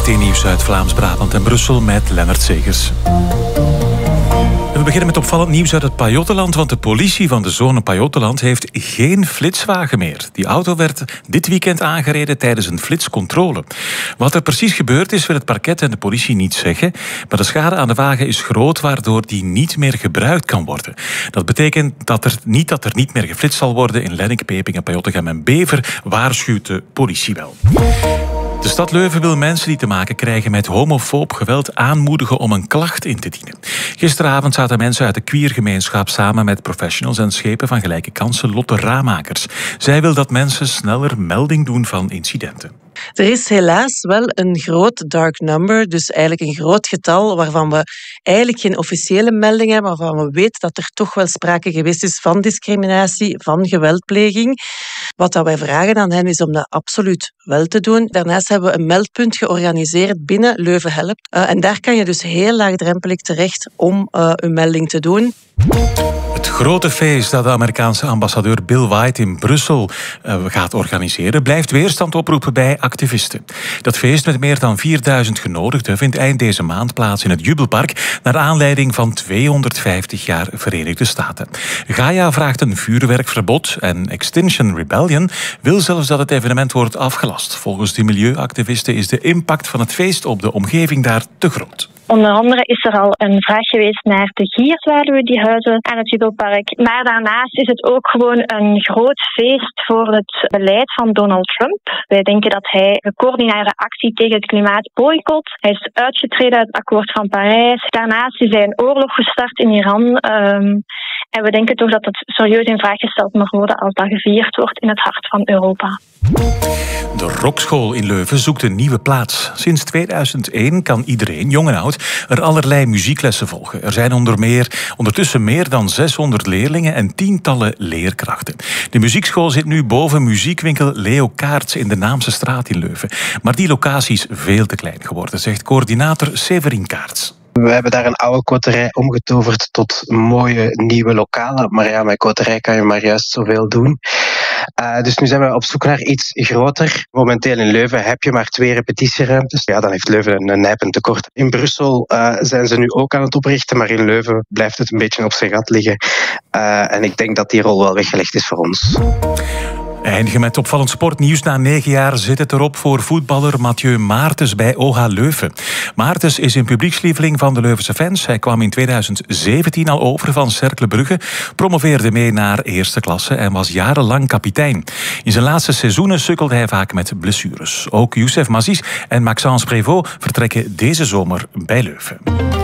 VRT Nieuws uit Vlaams-Brabant en Brussel met Lennart Segers. We beginnen met opvallend nieuws uit het Pajottenland, want de politie van de zone Pajottenland heeft geen flitswagen meer. Die auto werd dit weekend aangereden tijdens een flitscontrole. Wat er precies gebeurd is, wil het parket en de politie niet zeggen, maar de schade aan de wagen is groot, waardoor die niet meer gebruikt kan worden. Dat betekent dat er niet meer geflitst zal worden in Lennik, Pepingen, Pajottegem en Bever, waarschuwt de politie wel. De stad Leuven wil mensen die te maken krijgen met homofoob geweld aanmoedigen om een klacht in te dienen. Gisteravond zaten mensen uit de queergemeenschap samen met professionals en schepen van gelijke kansen Lotte Raamakers. Zij wil dat mensen sneller melding doen van incidenten. Er is helaas wel een groot dark number, dus eigenlijk een groot getal waarvan we eigenlijk geen officiële melding hebben, maar waarvan we weten dat er toch wel sprake geweest is van discriminatie, van geweldpleging. Wat wij vragen aan hen is om dat absoluut wel te doen. Daarnaast hebben we een meldpunt georganiseerd binnen Leuven Helpt. En daar kan je dus heel laagdrempelig terecht om een melding te doen. Het grote feest dat de Amerikaanse ambassadeur Bill White in Brussel gaat organiseren, blijft weerstand oproepen bij activisten. Dat feest met meer dan 4000 genodigden vindt eind deze maand plaats in het Jubelpark naar aanleiding van 250 jaar Verenigde Staten. Gaia vraagt een vuurwerkverbod en Extinction Rebellion wil zelfs dat het evenement wordt afgelast. Volgens de milieuactivisten is de impact van het feest op de omgeving daar te groot. Onder andere is er al een vraag geweest naar de gierzwaluwen die huizen aan het Jubelpark. Maar daarnaast is het ook gewoon een groot feest voor het beleid van Donald Trump. Wij denken dat hij een coördinaire actie tegen het klimaat boycott. Hij is uitgetreden uit het akkoord van Parijs. Daarnaast is hij een oorlog gestart in Iran. En we denken toch dat het serieus in vraag gesteld mag worden als dat gevierd wordt in het hart van Europa. De Rokschool in Leuven zoekt een nieuwe plaats. Sinds 2001 kan iedereen, jong en oud, er allerlei muzieklessen volgen. Er zijn ondertussen meer dan 600 leerlingen en tientallen leerkrachten. De muziekschool zit nu boven muziekwinkel Leo Kaarts in de Naamse straat in Leuven. Maar die locatie is veel te klein geworden, zegt coördinator Severin Kaarts. We hebben daar een oude koterij omgetoverd tot mooie nieuwe lokalen. Maar ja, met koterij kan je maar juist zoveel doen. Dus nu zijn we op zoek naar iets groter. Momenteel in Leuven heb je maar 2 repetitieruimtes. Ja, dan heeft Leuven een nijpend tekort. In Brussel zijn ze nu ook aan het oprichten, maar in Leuven blijft het een beetje op zijn gat liggen. En ik denk dat die rol wel weggelegd is voor ons. Eindigen met opvallend sportnieuws. Na 9 jaar zit het erop voor voetballer Mathieu Maartens bij OH Leuven. Maartens is een publiekslieveling van de Leuvense fans. Hij kwam in 2017 al over van Cercle Brugge, promoveerde mee naar eerste klasse en was jarenlang kapitein. In zijn laatste seizoenen sukkelde hij vaak met blessures. Ook Youssef Mazis en Maxence Prévost vertrekken deze zomer bij Leuven.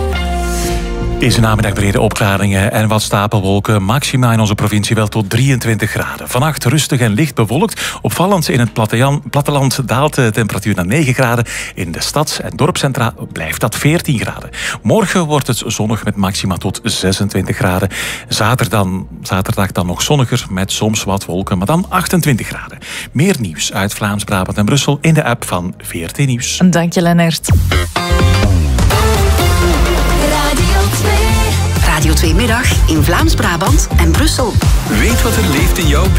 Deze namiddag brede opklaringen en wat stapelwolken. Maxima in onze provincie wel tot 23 graden. Vannacht rustig en licht bewolkt. Opvallend in het platteland daalt de temperatuur naar 9 graden. In de stads- en dorpscentra blijft dat 14 graden. Morgen wordt het zonnig met maxima tot 26 graden. Zaterdag dan nog zonniger met soms wat wolken, maar dan 28 graden. Meer nieuws uit Vlaams-Brabant en Brussel in de app van VRT Nieuws. Dank je, Lennart. Radio 2 Middag in Vlaams-Brabant en Brussel. Weet wat er leeft in jouw buurt.